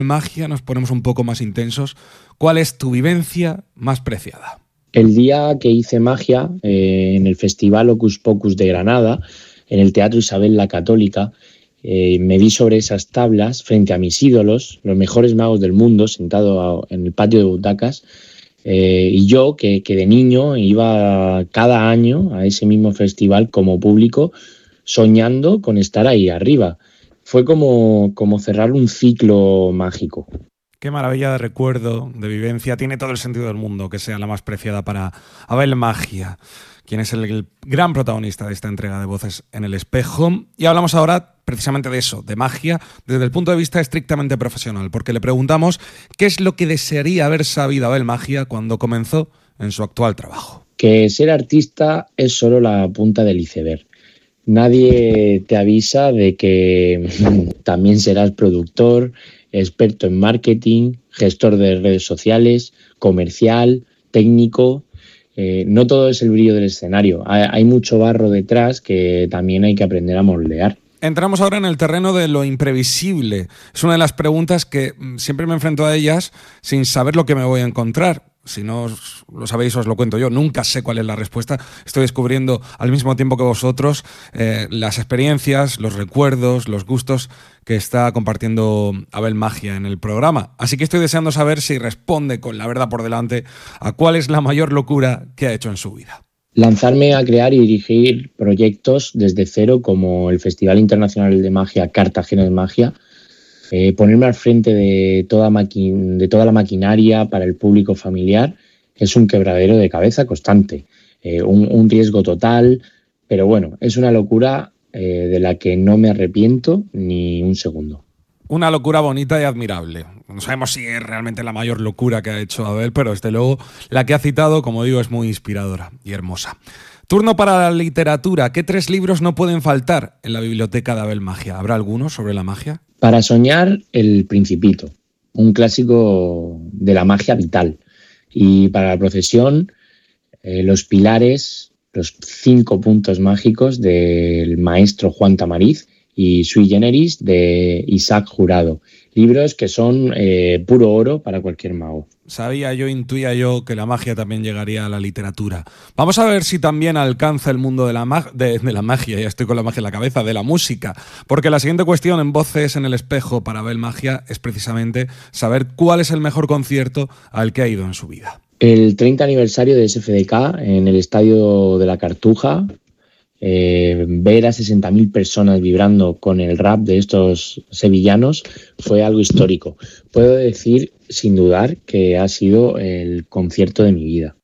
Magia, nos ponemos un poco más intensos. ¿Cuál es tu vivencia más preciada? El día que hice magia en el Festival Hocus Pocus de Granada, en el Teatro Isabel la Católica, me vi sobre esas tablas frente a mis ídolos, los mejores magos del mundo, sentado en el patio de butacas, y yo, que de niño iba cada año a ese mismo festival como público, soñando con estar ahí arriba. Fue como cerrar un ciclo mágico. Qué maravilla de recuerdo, de vivencia. Tiene todo el sentido del mundo que sea la más preciada para Abel Magia, quien es el gran protagonista de esta entrega de Voces en el Espejo. Y hablamos ahora precisamente de eso, de magia, desde el punto de vista estrictamente profesional, porque le preguntamos qué es lo que desearía haber sabido Abel Magia cuando comenzó en su actual trabajo. Que ser artista es solo la punta del iceberg. Nadie te avisa de que también serás productor, experto en marketing, gestor de redes sociales, comercial, técnico. No todo es el brillo del escenario. Hay mucho barro detrás que también hay que aprender a moldear. Entramos ahora en el terreno de lo imprevisible. Es una de las preguntas que siempre me enfrento a ellas sin saber lo que me voy a encontrar. Si no lo sabéis, os lo cuento yo. Nunca sé cuál es la respuesta. Estoy descubriendo al mismo tiempo que vosotros las experiencias, los recuerdos, los gustos que está compartiendo Abel Magia en el programa. Así que estoy deseando saber si responde con la verdad por delante a cuál es la mayor locura que ha hecho en su vida. Lanzarme a crear y dirigir proyectos desde cero como el Festival Internacional de Magia Cartagena de Magia, ponerme al frente de toda la maquinaria para el público familiar es un quebradero de cabeza constante, un riesgo total, pero bueno, es una locura de la que no me arrepiento ni un segundo. Una locura bonita y admirable. No sabemos si es realmente la mayor locura que ha hecho Abel, pero desde luego la que ha citado, como digo, es muy inspiradora y hermosa. Turno para la literatura. ¿Qué 3 libros no pueden faltar en la biblioteca de Abel Magia? ¿Habrá alguno sobre la magia? Para soñar, El Principito, un clásico de la magia vital. Y para la procesión, Los Pilares, los 5 puntos mágicos del maestro Juan Tamariz y Sui Generis de Isaac Jurado. Libros que son puro oro para cualquier mago. Sabía yo, intuía yo que la magia también llegaría a la literatura. Vamos a ver si también alcanza el mundo de la magia, ya estoy con la magia en la cabeza, de la música. Porque la siguiente cuestión en Voces en el Espejo para Abel Magia es precisamente saber cuál es el mejor concierto al que ha ido en su vida. El 30 aniversario de SFDK en el Estadio de la Cartuja. Ver a 60.000 personas vibrando con el rap de estos sevillanos fue algo histórico. Puedo decir, sin dudar, que ha sido el concierto de mi vida.